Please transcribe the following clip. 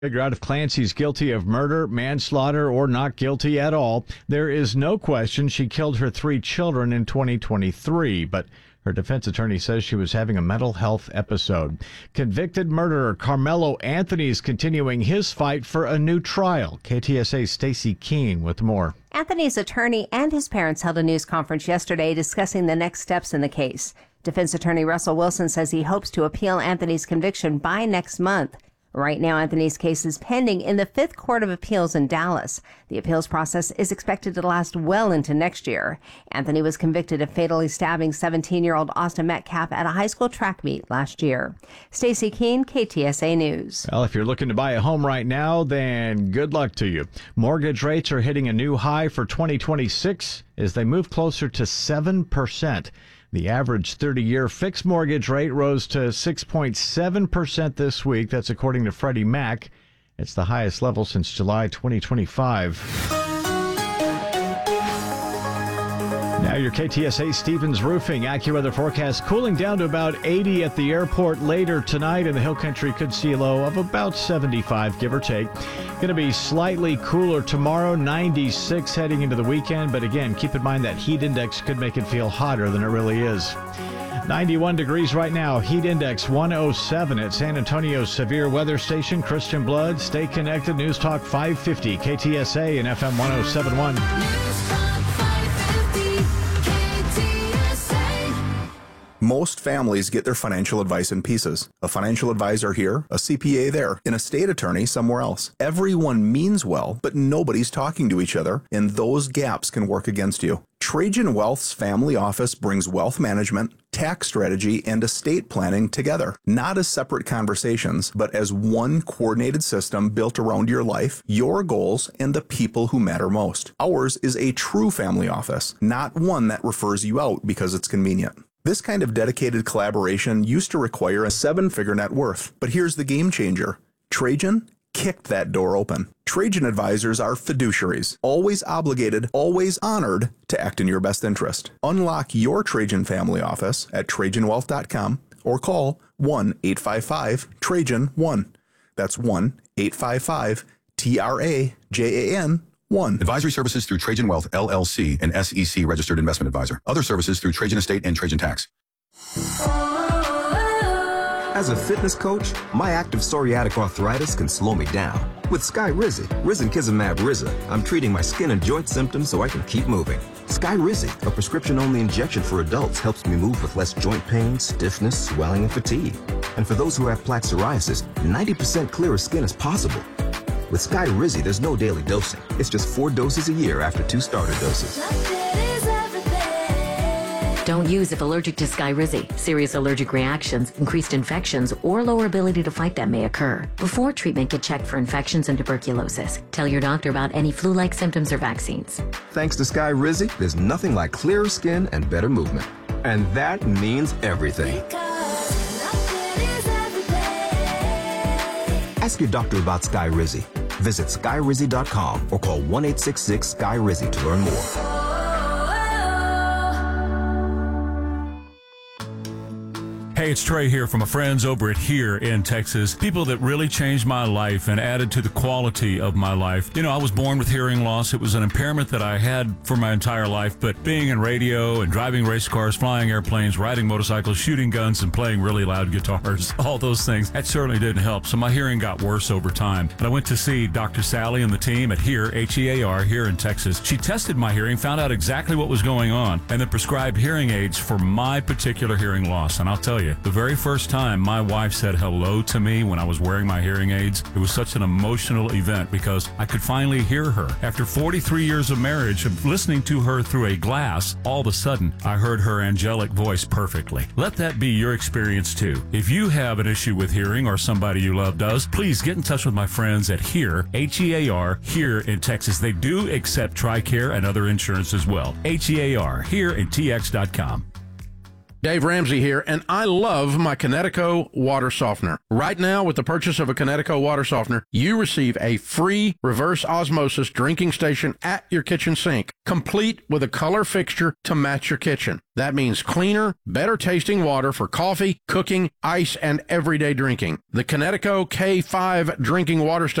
Figure out if Clancy's guilty of murder, manslaughter, or not guilty at all. There is no question she killed her 3 children in 2023, but her defense attorney says she was having a mental health episode. Convicted murderer Carmelo Anthony is continuing his fight for a new trial. KTSA's Stacey Keene with more. Anthony's attorney and his parents held a news conference yesterday discussing the next steps in the case. Defense attorney Russell Wilson says he hopes to appeal Anthony's conviction by next month. Right now, Anthony's case is pending in the 5th Court of Appeals in Dallas. The appeals process is expected to last well into next year. Anthony was convicted of fatally stabbing 17-year-old Austin Metcalf at a high school track meet last year. Stacey Keene, KTSA News. Well, if you're looking to buy a home right now, then good luck to you. Mortgage rates are hitting a new high for 2026 as they move closer to 7%. The average 30-year fixed mortgage rate rose to 6.7% this week. That's according to Freddie Mac. It's the highest level since July 2025. Now your KTSA Stevens Roofing AccuWeather forecast, cooling down to about 80 at the airport later tonight, and the Hill Country could see a low of about 75, give or take. Going to be slightly cooler tomorrow, 96 heading into the weekend, but again, keep in mind that heat index could make it feel hotter than it really is. 91 degrees right now, heat index 107 at San Antonio's severe weather station. Christian Blood, stay connected, News Talk 550, KTSA and FM 1071. Most families get their financial advice in pieces. A financial advisor here, a CPA there, an estate attorney somewhere else. Everyone means well, but nobody's talking to each other, and those gaps can work against you. Trajan Wealth's family office brings wealth management, tax strategy, and estate planning together, not as separate conversations, but as one coordinated system built around your life, your goals, and the people who matter most. Ours is a true family office, not one that refers you out because it's convenient. This kind of dedicated collaboration used to require a 7-figure net worth, but here's the game changer. Trajan kicked that door open. Trajan advisors are fiduciaries, always obligated, always honored to act in your best interest. Unlock your Trajan family office at TrajanWealth.com or call 1-855-TRAJAN-1. That's 1-855-TRAJAN-1. Advisory services through Trajan Wealth, LLC, an SEC registered investment advisor. Other services through Trajan Estate and Trajan Tax. As a fitness coach, my active psoriatic arthritis can slow me down. With Skyrizi, Risankizumab Riza, I'm treating my skin and joint symptoms so I can keep moving. Skyrizi, a prescription-only injection for adults, helps me move with less joint pain, stiffness, swelling, and fatigue. And for those who have plaque psoriasis, 90% clearer skin is possible. With Skyrizi, there's no daily dosing. It's just 4 doses a year after 2 starter doses. Don't use if allergic to Skyrizi. Serious allergic reactions, increased infections, or lower ability to fight them may occur. Before treatment, get checked for infections and tuberculosis. Tell your doctor about any flu-like symptoms or vaccines. Thanks to Skyrizi, there's nothing like clearer skin and better movement. And that means everything. Ask your doctor about Skyrizi. Visit Skyrizi.com or call 1-866-SKY-RIZZI to learn more. Hey, it's Trey here from my friends over at Here in Texas. People that really changed my life and added to the quality of my life. You know, I was born with hearing loss. It was an impairment that I had for my entire life, but being in radio and driving race cars, flying airplanes, riding motorcycles, shooting guns, and playing really loud guitars, all those things, that certainly didn't help. So my hearing got worse over time. And I went to see Dr. Sally and the team at Here, H-E-A-R, here in Texas. She tested my hearing, found out exactly what was going on, and then prescribed hearing aids for my particular hearing loss. And I'll tell you, the very first time my wife said hello to me when I was wearing my hearing aids, it was such an emotional event because I could finally hear her. After 43 years of marriage, of listening to her through a glass, all of a sudden, I heard her angelic voice perfectly. Let that be your experience too. If you have an issue with hearing or somebody you love does, please get in touch with my friends at Here, H-E-A-R, here in Texas. They do accept TRICARE and other insurance as well. H-E-A-R, here in TX.com. Dave Ramsey here, and I love my Kinetico water softener. Right now, with the purchase of a Kinetico water softener, you receive a free reverse osmosis drinking station at your kitchen sink, complete with a color fixture to match your kitchen. That means cleaner, better tasting water for coffee, cooking, ice, and everyday drinking. The Kinetico K5 drinking water station